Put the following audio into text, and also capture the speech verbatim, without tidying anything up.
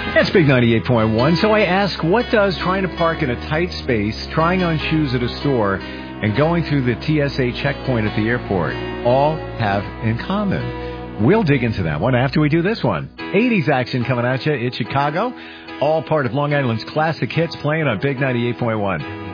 That's Big ninety-eight point one. So I ask, what does trying to park in a tight space, trying on shoes at a store, and going through the T S A checkpoint at the airport all have in common? We'll dig into that one after we do this one. eighties action coming at you. It's Chicago, all part of Long Island's classic hits playing on Big ninety-eight point one.